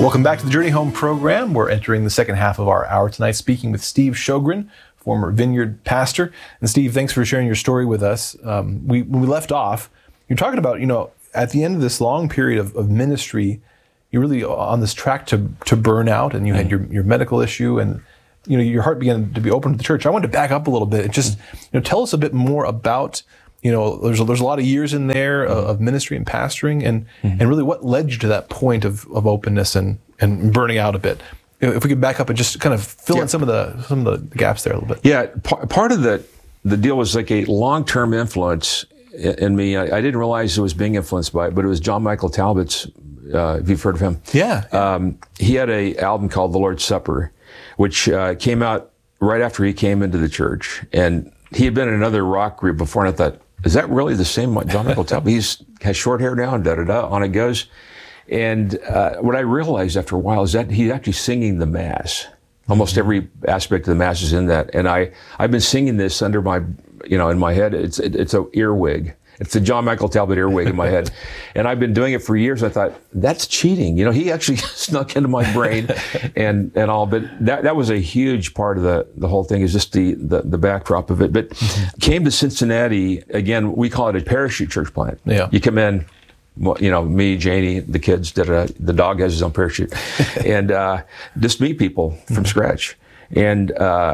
Welcome back to the Journey Home program. We're entering the second half of our hour tonight, speaking with Steve Sjogren, former Vineyard pastor. And Steve, thanks for sharing your story with us. When we left off, you're talking about, at the end of this long period of ministry, you're really on this track to burn out, and you had your medical issue, and your heart began to be open to the church. I wanted to back up a little bit and just tell us a bit more about there's a lot of years in there of ministry and pastoring, and really what led you to that point of openness and burning out a bit. If we could back up and just kind of fill in some of the gaps there a little bit. Yeah, part of the deal was like a long-term influence in me. I didn't realize it was being influenced by it, but it was John Michael Talbot's. If you've heard of him, he had an album called The Lord's Supper, which came out right after he came into the church, and he had been in another rock group before, and I thought, is that really the same John Michael Talbot? He has short hair now, on it goes. And what I realized after a while is that he's actually singing the Mass. Almost every aspect of the Mass is in that. And I've been singing this under my, in my head. It's a earwig. It's the John Michael Talbot earwig in my head. And I've been doing it for years. I thought, that's cheating. He actually snuck into my brain and all. But that was a huge part of the whole thing, is just the backdrop of it. But came to Cincinnati, again, we call it a parachute church plant. Yeah. You come in, me, Janie, the kids, the dog has his own parachute. And just meet people from scratch. And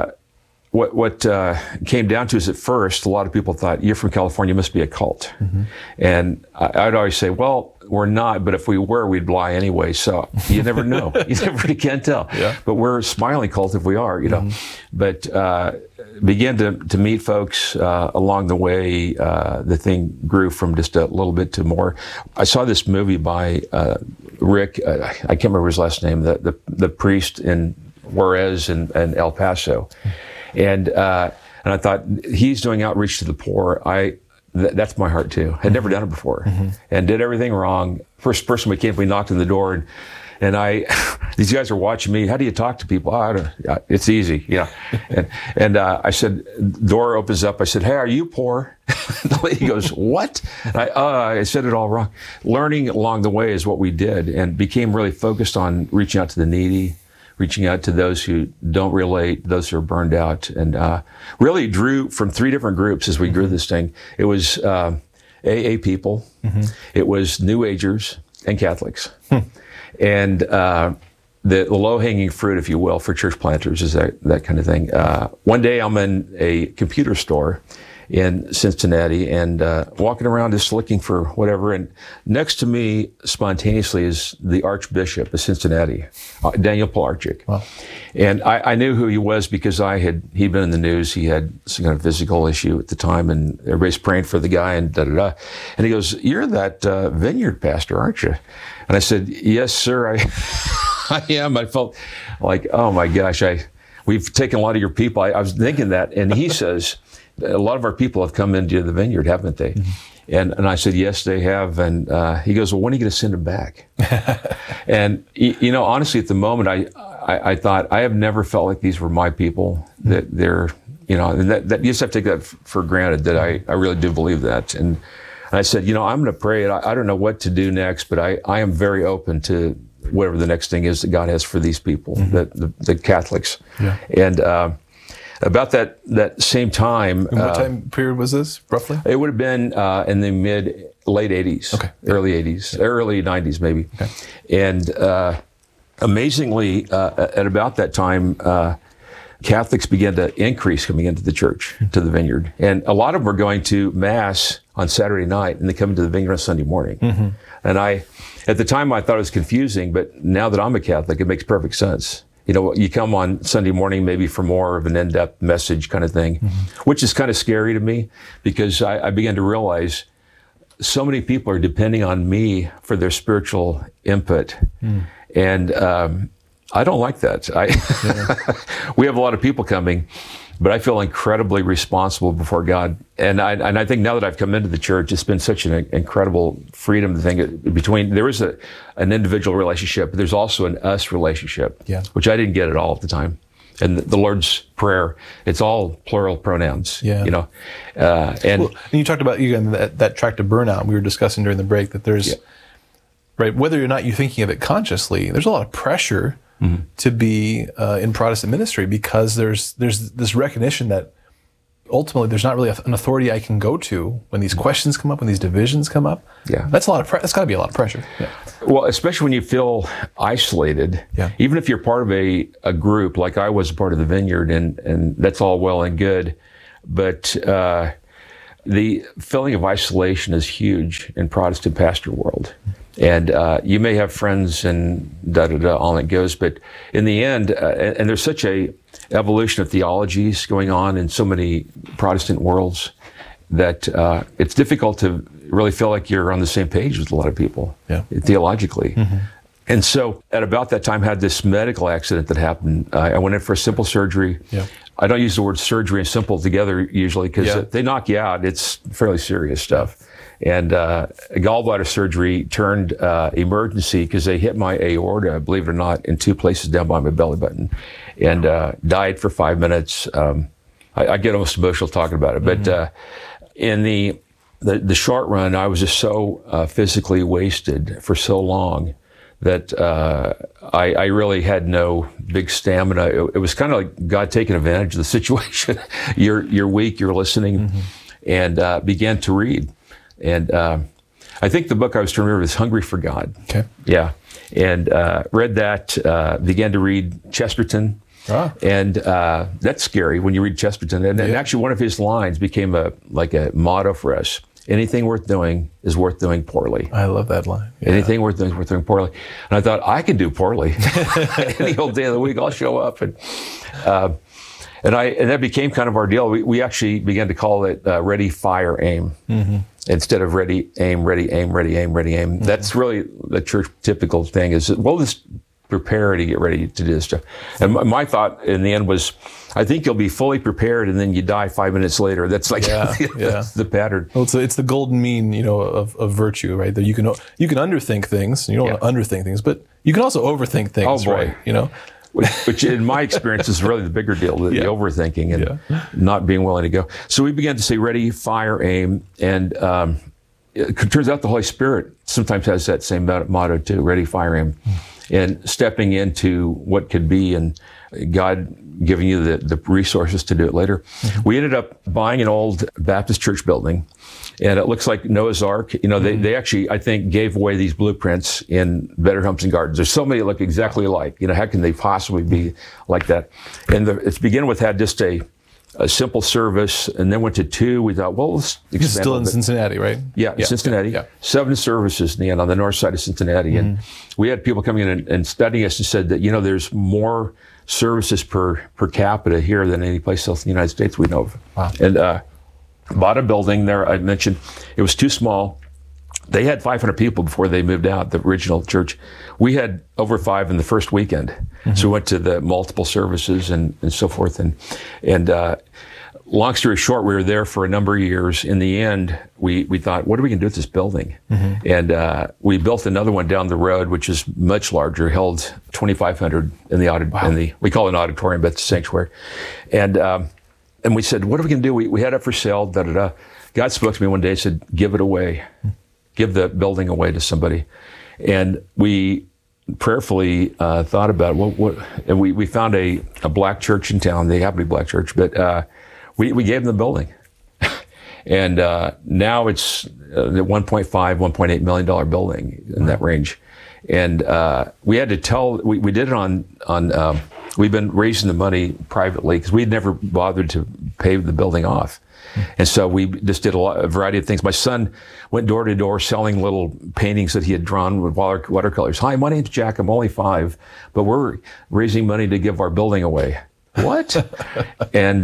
what came down to is, at first, a lot of people thought, you're from California, you must be a cult. And I'd always say, well, we're not, but if we were, we'd lie anyway. So you never know. You never can tell. Yeah. But we're a smiling cult if we are, But began to meet folks along the way. The thing grew from just a little bit to more. I saw this movie by Rick, I can't remember his last name, the priest in Juarez and El Paso. And I thought, he's doing outreach to the poor. That's my heart too. Had never done it before, and did everything wrong. First person we came, we knocked on the door, and these guys are watching me. How do you talk to people? It's easy, And I said, door opens up. I said, hey, are you poor? The lady goes, what? I said it all wrong. Learning along the way is what we did, and became really focused on reaching out to the needy, reaching out to those who don't relate, those who are burned out, and really drew from three different groups as we grew this thing. It was AA people, it was New Agers, and Catholics. And the low-hanging fruit, if you will, for church planters is that kind of thing. One day I'm in a computer store in Cincinnati and walking around just looking for whatever, and next to me spontaneously is the Archbishop of Cincinnati, Daniel Pilarczyk. Wow. And I knew who he was because he'd been in the news. He had some kind of physical issue at the time, and everybody's praying for the guy, and da-da-da. And he goes, you're that Vineyard pastor, aren't you? And I said, yes, sir, I am. I felt like, oh my gosh, we've taken a lot of your people. I was thinking that, and he says, a lot of our people have come into the Vineyard, haven't they? And I said, yes, they have. And he goes, well, when are you going to send them back? And, honestly, at the moment, I thought, I have never felt like these were my people, that they're, and that you just have to take that for granted, that I really do believe that. And I said, I'm going to pray. I don't know what to do next, but I am very open to whatever the next thing is that God has for these people, the Catholics. Yeah. And about that same time. And what time period was this, roughly? It would have been in the late 80s, early 80s, early 90s maybe. Okay. And amazingly, at about that time, Catholics began to increase coming into the church, to the Vineyard. And a lot of them were going to Mass on Saturday night, and they come into the Vineyard on Sunday morning. And at the time, I thought it was confusing, but now that I'm a Catholic, it makes perfect sense. You come on Sunday morning maybe for more of an in-depth message kind of thing, which is kind of scary to me, because I began to realize so many people are depending on me for their spiritual input. And I don't like that. We have a lot of people coming, but I feel incredibly responsible before God. And I think now that I've come into the church, it's been such an incredible freedom thing between, there is an individual relationship, but there's also an us relationship, which I didn't get at all at the time. And the Lord's Prayer, it's all plural pronouns, and you talked about, again, that track to burnout we were discussing during the break, that there's right? Whether or not you're thinking of it consciously, there's a lot of pressure to be in Protestant ministry, because there's this recognition that ultimately there's not really an authority I can go to when these questions come up, when these divisions come up. Yeah. That's that's got to be a lot of pressure. Yeah. Well, especially when you feel isolated, even if you're part of a group, like I was a part of the Vineyard, and that's all well and good, but the feeling of isolation is huge in Protestant pastor world. And you may have friends and on it goes, but in the end, and there's such a evolution of theologies going on in so many Protestant worlds that it's difficult to really feel like you're on the same page with a lot of people theologically. And so at about that time, I had this medical accident that happened. I went in for a simple surgery. I don't use the word surgery and simple together usually, because they knock you out. It's fairly serious stuff. And a gallbladder surgery turned emergency because they hit my aorta, believe it or not, in 2 places down by my belly button, and died for 5 minutes. I get almost emotional talking about it, but in the short run, I was just so physically wasted for so long that I really had no big stamina. It was kind of like God taking advantage of the situation. You're weak, you're listening, and began to read. And I think the book I was trying to remember is Hungry for God. Okay. Yeah. And read that, began to read Chesterton. And that's scary when you read Chesterton. And actually one of his lines became a motto for us. Anything worth doing is worth doing poorly. I love that line. Anything worth doing is worth doing poorly. And I thought, I can do poorly. Any old day of the week, I'll show up. And that became kind of our deal. We actually began to call it ready, fire, aim. Instead of ready, aim, ready, aim, ready, aim, ready, aim. That's really the church typical thing is, well, let's prepare to get ready to do this stuff. And my thought in the end was, I think you'll be fully prepared and then you die 5 minutes later. That's like that's the pattern. Well, it's the golden mean, of virtue, right? That you can underthink things. You don't want to underthink things, but you can also overthink things, right? Which in my experience is really the bigger deal, the overthinking and not being willing to go. So we began to say ready, fire, aim, and it turns out the Holy Spirit sometimes has that same motto too, ready, fire, aim, and stepping into what could be and God giving you the resources to do it later. We ended up buying an old Baptist church building, and it looks like Noah's Ark. They actually, I think, gave away these blueprints in Better Homes and Gardens. There's so many that look exactly alike. How can they possibly be like that? And it's begin with had just a simple service, and then went to 2. We thought, well, let's expand. It's still in Cincinnati, right? Yeah, Cincinnati. 7 services in the end on the north side of Cincinnati. And we had people coming in and studying us and said that, there's more services per capita here than any place else in the United States we know of. Wow. And bought a building there. I mentioned it was too small. They had 500 people before they moved out, the original church. We had over 5 in the first weekend. So we went to the multiple services and so forth. And long story short, we were there for a number of years. In the end, we thought, what are we going to do with this building? And we built another one down the road, which is much larger, held 2,500 in the we call it an auditorium, but it's a sanctuary. And we said, what are we going to do? We had it for sale, God spoke to me one day and said, give it away. Give the building away to somebody. And we prayerfully thought about and we found a black church in town. They happen to be a black church, but we gave them the building. And now it's the $1.8 million building in that range. And we had to we did it on we've been raising the money privately because we'd never bothered to pay the building off. And so we just did a variety of things. My son went door to door selling little paintings that he had drawn with watercolors. Hi, my name's Jack. I'm only 5, but we're raising money to give our building away. What? And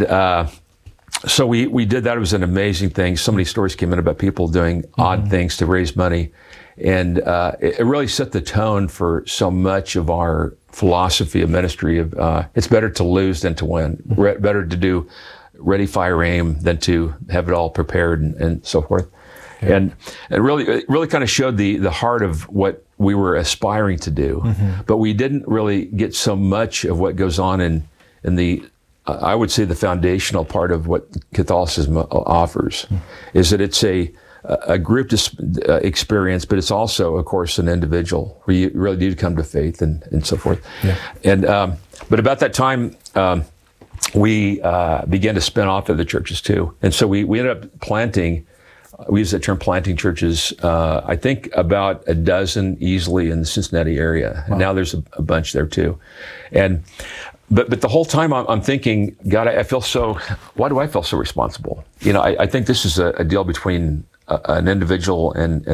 so we did that. It was an amazing thing. So many stories came in about people doing odd things to raise money. And it really set the tone for so much of our philosophy of ministry of it's better to lose than to win. Better to do ready, fire, aim than to have it all prepared and so forth. Yeah. And it really kind of showed the heart of what we were aspiring to do. But we didn't really get so much of what goes on in the I would say the foundational part of what Catholicism offers is that it's a a group experience, but it's also, of course, an individual where you really need to come to faith and so forth. Yeah. And but about that time, we began to spin off of the churches too, and so we ended up planting. We use that term, planting churches. I think about a dozen easily in the Cincinnati area. Wow. And now there's a bunch there too, and. But the whole time I'm thinking, God, I feel so, why do I feel so responsible? You know, I think this is a deal between an individual and